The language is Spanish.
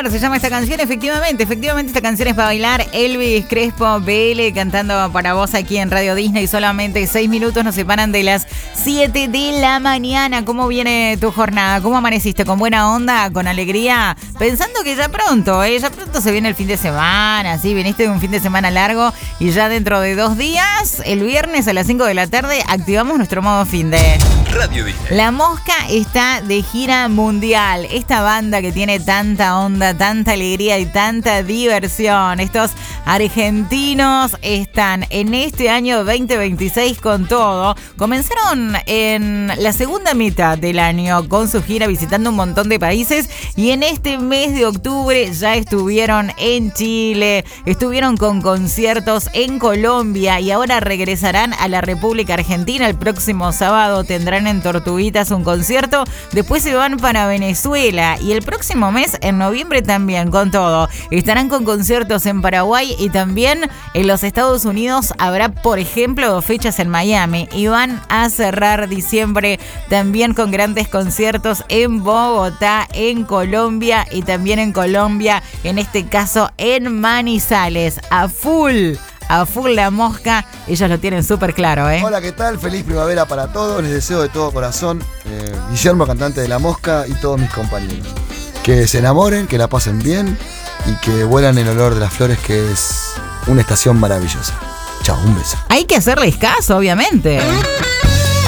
bailar, se llama esta canción. Efectivamente esta canción es para bailar. Elvis Crespo BL cantando para vos aquí en Radio Disney. Solamente 6 minutos nos separan de las 7 de la mañana. ¿Cómo viene tu jornada? ¿Cómo amaneciste? ¿Con buena onda? ¿Con alegría? Pensando que ya pronto se viene el fin de semana. ¿Sí? Viniste de un fin de semana largo y ya dentro de 2 días, el viernes a las 5 de la tarde, activamos nuestro modo fin de Radio Disney. La Mosca está de gira mundial. Esta banda que tiene tanta onda, tanta alegría y tanta diversión. Estos argentinos están en este año 2026 con todo. Comenzaron en la segunda mitad del año con su gira visitando un montón de países y en este mes de octubre ya estuvieron en Chile, estuvieron con conciertos en Colombia y ahora regresarán a la República Argentina. El próximo sábado tendrán en Tortuguitas un concierto, después se van para Venezuela y el próximo mes, en noviembre también, con todo. Estarán con conciertos en Paraguay y también en los Estados Unidos habrá, por ejemplo, 2 fechas en Miami y van a cerrar diciembre también con grandes conciertos en Bogotá, en Colombia y también en Colombia, en este caso en Manizales. A full La Mosca, ellos lo tienen súper claro, ¿eh? Hola, ¿qué tal? Feliz primavera para todos, les deseo de todo corazón. Guillermo, cantante de La Mosca, y todos mis compañeros. Que se enamoren, que la pasen bien y que vuelan el olor de las flores, que es una estación maravillosa. Chao, un beso. Hay que hacerles caso, obviamente.